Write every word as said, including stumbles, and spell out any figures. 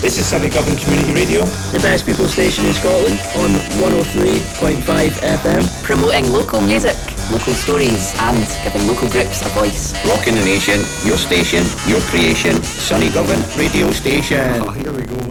This is Sunny Govan Community Radio, the best people station in Scotland, on one oh three point five F M. Promoting local music, local stories, and giving local groups a voice. rocking the nation, your station, your creation, Sunny Govan Radio Station. Oh, here we go, man.